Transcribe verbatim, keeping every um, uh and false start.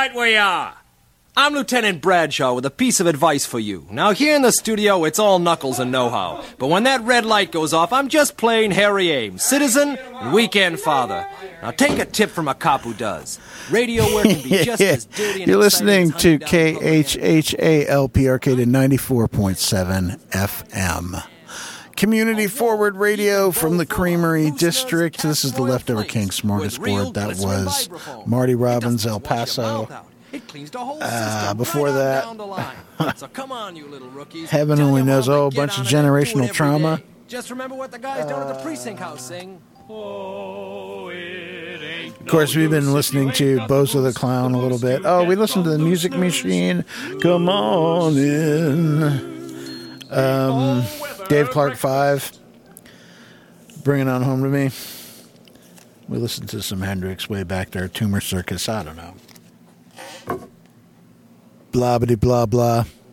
right we are. I'm Lieutenant Bradshaw with a piece of advice for you. Now, here in the studio, it's all knuckles and know-how. But when that red light goes off, I'm just plain Harry Ames, citizen and weekend father. Now, take a tip from a cop who does. Radio work can be just as dirty and You're listening exciting to as K hunting down H H A L P Arcade ninety-four point seven F M. Community Forward Radio from the Creamery District. This is the Leftover King Smorgasbord. That was Marty Robbins, El Paso. Uh, before that, heaven only knows, oh, a bunch of generational trauma. Just remember what the guys down at the precinct house sing. Of course, we've been listening to Bozo the Clown a little bit. Oh, we listened to the Music Machine. Come on in. Um, Dave Clark five. Bring It On Home to Me. We listened to some Hendrix way back there. Tumor Circus. I don't know. Blah, blah, blah, blah.